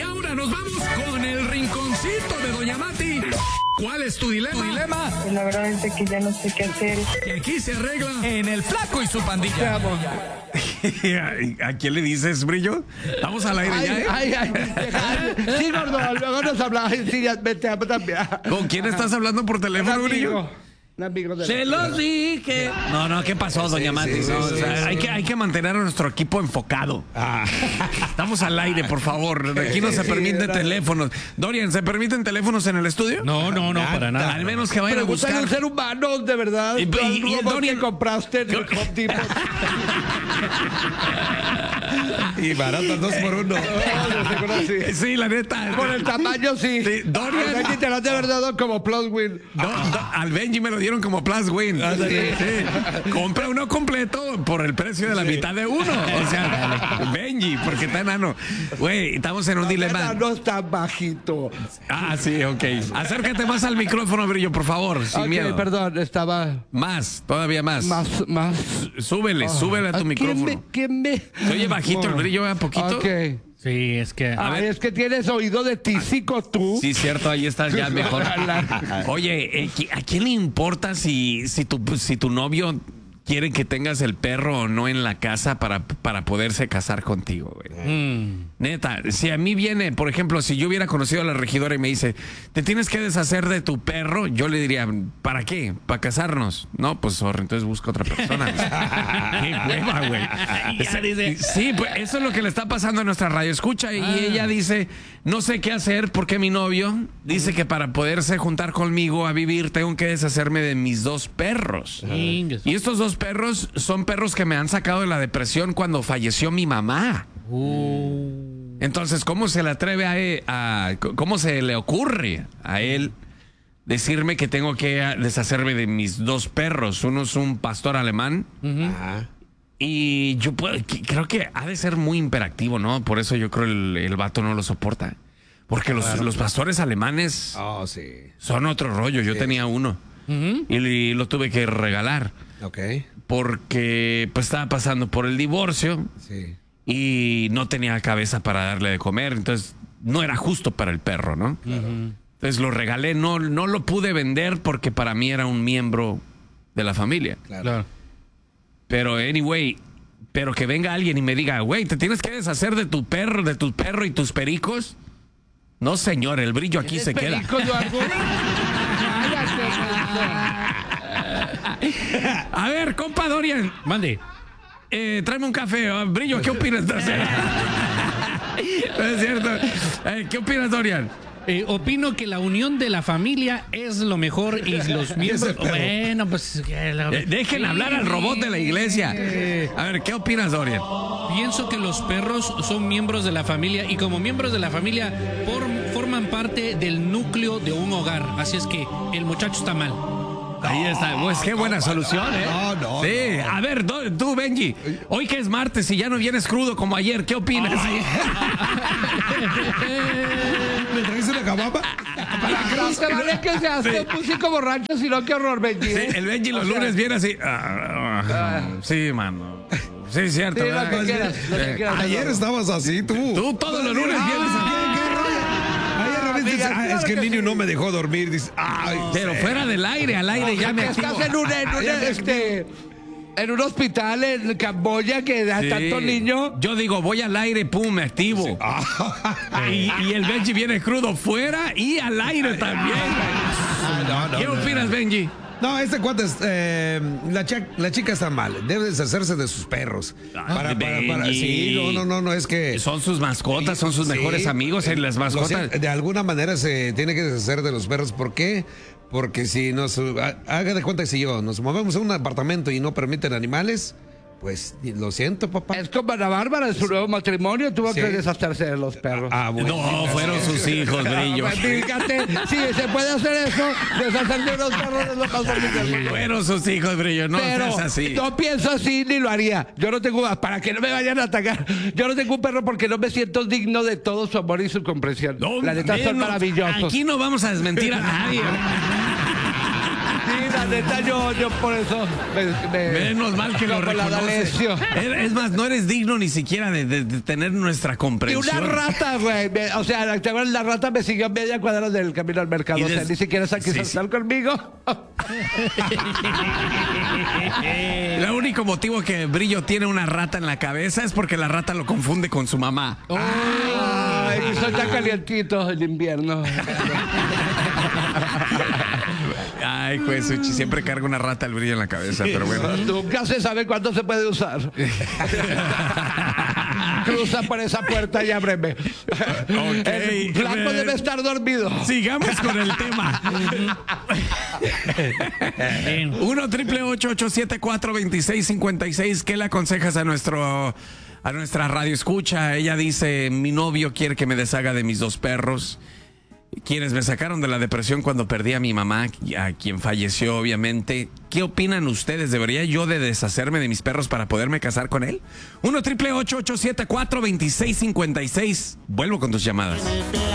ahora nos vamos con el rinconcito de Doña Mati. ¿Cuál es tu dilema? Pues la verdad es de que ya no sé qué hacer. Que aquí se arregla En el Flaco y su pandilla. ¿A quién le dices, Brillo? Vamos al aire ya, ¿eh? Ay, sí, gordo, luego nos habla. Sí, vete a también. ¿Con quién estás hablando por teléfono, Brillo? Un amigo de Se los dije. No, ¿qué pasó, Doña Mati? sí, No, sí, o sea, sí. hay que mantener a nuestro equipo enfocado. Estamos al aire, por favor. Aquí no se permiten teléfonos. Dorian, ¿se permiten teléfonos en el estudio? No, para nada. Al menos que vayan a Pregúntale a buscar. un ser humano, de verdad. Y El Dorian- que compraste en el Home Depot. Y barato 2 por 1. Sí, la neta. Por el tamaño, sí. Sí, Dorian- Aquí te lo han de haber dado como Plus Win. Al Benji me lo dieron como Plus Win. Sí. Compra uno completo por el precio de la mitad de uno. O sea, Benji, porque está enano. Güey, estamos en un dilema. No está bajito. Ah, sí, ok. Acércate más al micrófono, Brillo, por favor, sin Ok, miedo. perdón, estaba Más, todavía más. más. Súbele a tu micrófono. ¿Quién me? Se oye bajito el Brillo, ¿eh? Poquito. Ok. Sí, es que. Ay, es que tienes oído de tísico tú. Sí, cierto, ahí estás ya mejor. Oye, ¿a quién le importa si tu novio quiere que tengas el perro o no en la casa para poderse casar contigo, güey? Neta, si a mí viene, por ejemplo, si yo hubiera conocido a la regidora y me dice, te tienes que deshacer de tu perro, yo le diría, ¿para qué? ¿Para casarnos? No, pues sorry, entonces busca otra persona. Qué hueva, güey. Sí, pues eso es lo que le está pasando a nuestra radio. Escucha, y ella dice, no sé qué hacer porque mi novio dice que para poderse juntar conmigo a vivir tengo que deshacerme de mis 2 perros. Y estos 2 perros son perros que me han sacado de la depresión cuando falleció mi mamá. Entonces, ¿cómo se le atreve cómo se le ocurre a él decirme que tengo que deshacerme de mis 2 perros? Uno es un pastor alemán. Y yo creo que ha de ser muy imperactivo, ¿no? Por eso yo creo el vato no lo soporta. Porque los pastores alemanes son otro rollo. Yo tenía uno. Y lo tuve que regalar. Ok. Porque pues estaba pasando por el divorcio. Sí. Y no tenía cabeza para darle de comer. Entonces no era justo para el perro, ¿no? Claro. Entonces lo regalé. No lo pude vender porque para mí era un miembro de la familia. Claro. Pero anyway, pero que venga alguien y me diga, güey, ¿te tienes que deshacer de tu perro y tus pericos? No, señor, el Brillo aquí se queda. ¿Perico de algo? A ver, compa Dorian, Mande. tráeme un café. Brillo, ¿qué opinas? No es cierto. ¿Qué opinas, Dorian? Opino que la unión de la familia es lo mejor y los miembros. Bueno, pues. Dejen hablar al robot de la iglesia. A ver, ¿qué opinas, Dorian? Pienso que los perros son miembros de la familia y como miembros de la familia forman parte del núcleo de un hogar. Así es que el muchacho está mal. Ahí está, pues qué buena solución, ¿eh? No. Sí, a ver, tú, Benji, hoy que es martes y ya no vienes crudo como ayer, ¿qué opinas? ¿Me traes una cabamba? No se vale que se hace un músico borracho, sino qué horror, Benji. Sí, el Benji los lunes viene así. Sí, mano. Sí, cierto. Sí, lo que quieras, lo que quieras. Ayer estabas así, tú. Tú todos los lunes vienes aquí. Ayer a veces, es que el niño no me dejó dormir. Dice, ay, Pero fuera del aire, al aire ya me activo. Estás en un hospital en Camboya que da tanto niño. Yo digo, voy al aire, pum, me activo. Y el Benji viene crudo fuera y al aire también. ¿Qué opinas, Benji? No, este cuate es, la chica está mal. Debe deshacerse de sus perros. Benji. Sí, no, es que Son sus mascotas, son sus mejores amigos en las mascotas. De alguna manera se tiene que deshacer de los perros. ¿Por qué? Porque si haga de cuenta que si nos movemos a un apartamento y no permiten animales, pues lo siento, papá. Es como Ana Bárbara en su nuevo matrimonio tuvo que deshacerse de los perros. Bueno. No, fueron sus hijos, Brillo. Fíjate, si se puede hacer eso, deshacerse de los perros es lo más bonito. Fueron sus hijos, Brillo, no Pero seas así. no pienso así ni lo haría. Yo no tengo, para que no me vayan a atacar, yo no tengo un perro porque no me siento digno de todo su amor y su comprensión. La neta son maravillosos. Aquí no vamos a desmentir a nadie. Sí, la neta, yo por eso Menos mal que lo como la reconoces. D'Alessio. Es más, no eres digno ni siquiera de tener nuestra Y comprensión. una rata, güey. O sea, la rata me siguió media cuadra del camino al mercado. Y O sea, des- ni siquiera se quiso Sí, estar conmigo. El único motivo que Brillo tiene una rata en la cabeza es porque la rata lo confunde con su mamá. Ay, y soy tan calientito el invierno. Ay, pues siempre carga una rata el Brillo en la cabeza, pero bueno. Nunca se sabe cuándo se puede usar. Cruza por esa puerta y ábreme. El flaco debe estar dormido. Sigamos con el tema. 1-888-874-2656. ¿Qué le aconsejas a nuestra radio escucha? Ella dice: mi novio quiere que me deshaga de mis 2 perros, quienes me sacaron de la depresión cuando perdí a mi mamá, a quien falleció obviamente. ¿Qué opinan ustedes? ¿Debería yo de deshacerme de mis perros para poderme casar con él? 1-888-874-2656. Vuelvo con tus llamadas.